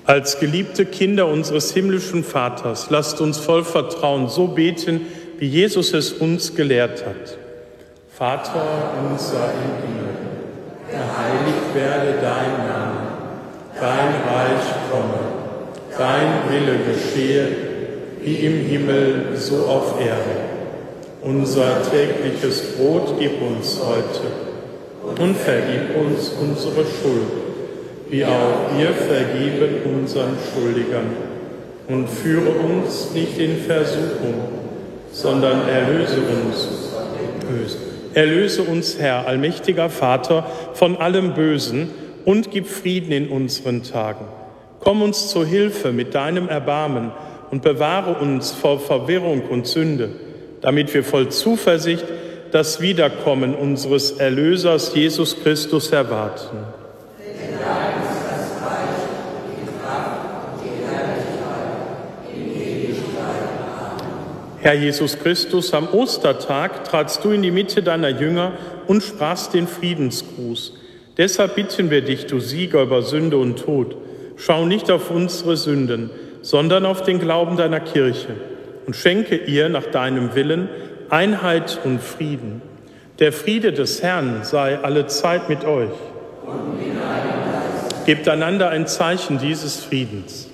Als geliebte Kinder unseres himmlischen Vaters, lasst uns voll Vertrauen so beten, wie Jesus es uns gelehrt hat. Vater unser im Himmel, geheiligt werde dein Name, dein Reich komme, dein Wille geschehe, wie im Himmel, so auf Erden. Unser tägliches Brot gib uns heute und vergib uns unsere Schuld, wie auch wir vergeben unseren Schuldigern. Und führe uns nicht in Versuchung, sondern erlöse uns Bösen. Erlöse uns, Herr, allmächtiger Vater, von allem Bösen und gib Frieden in unseren Tagen. Komm uns zur Hilfe mit deinem Erbarmen und bewahre uns vor Verwirrung und Sünde, damit wir voll Zuversicht das Wiederkommen unseres Erlösers Jesus Christus erwarten. Herr Jesus Christus, am Ostertag tratst du in die Mitte deiner Jünger und sprachst den Friedensgruß. Deshalb bitten wir dich, du Sieger über Sünde und Tod, schau nicht auf unsere Sünden, sondern auf den Glauben deiner Kirche und schenke ihr nach deinem Willen Einheit und Frieden. Der Friede des Herrn sei allezeit mit euch. Gebt einander ein Zeichen dieses Friedens.